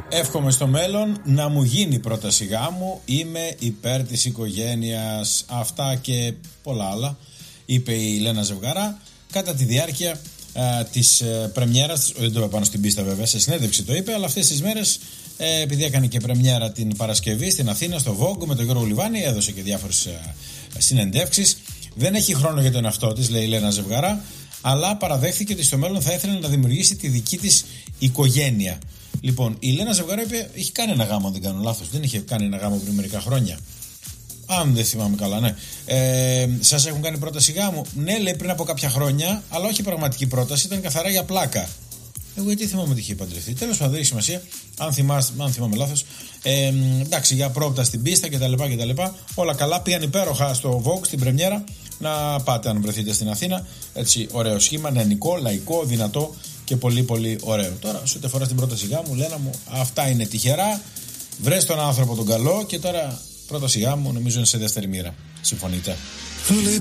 Εύχομαι στο μέλλον να μου γίνει πρόταση γάμου. Είμαι υπέρ της οικογένειας. Αυτά και πολλά άλλα είπε η Λένα Ζευγαρά κατά τη διάρκεια της πρεμιέρας. Δεν το είπε πάνω στην πίστα βέβαια, σε συνέντευξη το είπε, αλλά αυτές τις μέρες επειδή έκανε και πρεμιέρα την Παρασκευή στην Αθήνα στο Vogue με τον Γιώργο Λιβάνη, έδωσε και διάφορες συνεντεύξεις. Δεν έχει χρόνο για τον εαυτό της, λέει η Λένα Ζευγαρά, αλλά παραδέχθηκε ότι στο μέλλον θα ήθελε να δημιουργήσει τη δική της οικογένεια. Λοιπόν, η Λένα Ζευγαρά είπε: έχει κάνει ένα γάμο, αν δεν κάνω λάθος. Δεν είχε κάνει ένα γάμο πριν μερικά χρόνια. Αν δεν θυμάμαι καλά, ναι. Σας έχουν κάνει πρόταση γάμου? Ναι, λέει, πριν από κάποια χρόνια, αλλά όχι πραγματική πρόταση, ήταν καθαρά για πλάκα. Εγώ γιατί θυμάμαι ότι είχε παντρευτεί. Τέλος πάντων, δεν έχει σημασία. Αν θυμάμαι λάθος. Εντάξει, για πρόοπτα στην πίστα κτλ. Όλα καλά. Πήγαν υπέροχα στο Vogue στην πρεμιέρα. Να πάτε αν βρεθείτε στην Αθήνα. Έτσι, ωραίο σχήμα, νεανικό, λαϊκό, δυνατό και πολύ πολύ ωραίο. Τώρα, σε ό,τι αφορά στην πρόταση γάμου, Λένα μου, αυτά είναι τυχερά. Βρες τον άνθρωπο τον καλό και τώρα πρόταση γάμου νομίζω είναι σε δεύτερη μοίρα. Συμφωνείτε?